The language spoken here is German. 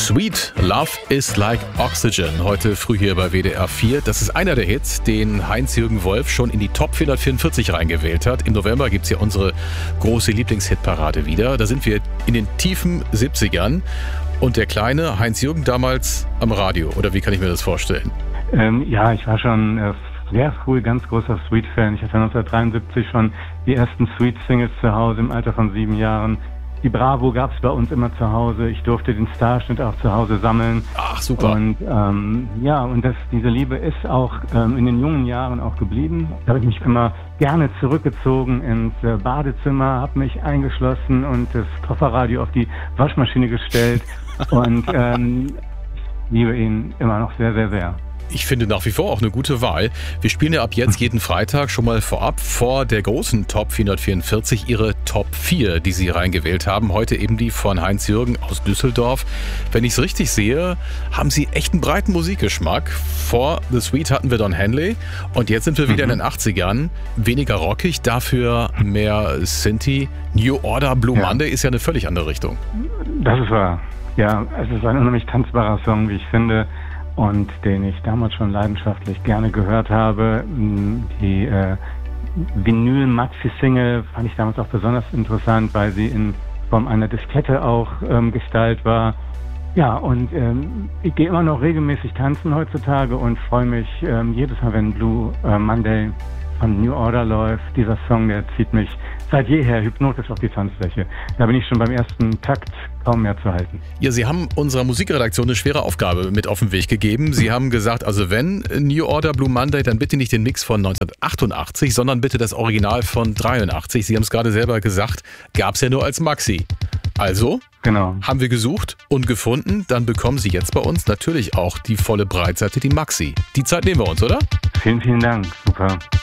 Sweet Love is like Oxygen. Heute früh hier bei WDR 4. Das ist einer der Hits, den Heinz-Jürgen Wolf schon in die Top 444 reingewählt hat. Im November gibt es ja unsere große Lieblingshitparade wieder. Da sind wir in den tiefen 70ern. Und der kleine Heinz-Jürgen damals am Radio. Oder wie kann ich mir das vorstellen? Ja, ich war schon sehr früh ganz großer Sweet-Fan. Ich hatte 1973 schon die ersten Sweet-Singles zu Hause im Alter von 7 Jahren. Die Bravo gab es bei uns immer zu Hause. Ich durfte den Starschnitt auch zu Hause sammeln. Ach, super. Und diese Liebe ist auch in den jungen Jahren auch geblieben. Da habe ich mich immer gerne zurückgezogen ins Badezimmer, habe mich eingeschlossen und das Kofferradio auf die Waschmaschine gestellt. Und ich liebe ihn immer noch sehr, sehr, sehr. Ich finde nach wie vor auch eine gute Wahl. Wir spielen ja ab jetzt jeden Freitag schon mal vorab vor der großen Top 444 Ihre Top 4, die Sie reingewählt haben. Heute eben die von Heinz-Jürgen aus Düsseldorf. Wenn ich es richtig sehe, haben Sie echt einen breiten Musikgeschmack. Vor The Sweet hatten wir Don Henley und jetzt sind wir wieder in den 80ern. Weniger rockig, dafür mehr Synthie. New Order, Blue Monday ist ja eine völlig andere Richtung. Das ist wahr. Ja, es ist ein unheimlich tanzbarer Song, wie ich finde. Und den ich damals schon leidenschaftlich gerne gehört habe. Die Vinyl-Maxi-Single fand ich damals auch besonders interessant, weil sie in Form einer Diskette auch gestaltet war. Ja, und ich gehe immer noch regelmäßig tanzen heutzutage und freue mich jedes Mal, wenn Blue Monday von New Order läuft. Dieser Song, der zieht mich seit jeher hypnotisch auf die Tanzfläche. Da bin ich schon beim ersten Takt kaum mehr zu halten. Ja, Sie haben unserer Musikredaktion eine schwere Aufgabe mit auf den Weg gegeben. Sie haben gesagt, also wenn New Order Blue Monday, dann bitte nicht den Mix von 1988, sondern bitte das Original von 83. Sie haben es gerade selber gesagt, gab es ja nur als Maxi. Also genau. Haben wir gesucht und gefunden, dann bekommen Sie jetzt bei uns natürlich auch die volle Breitseite, die Maxi. Die Zeit nehmen wir uns, oder? Vielen, vielen Dank. Super.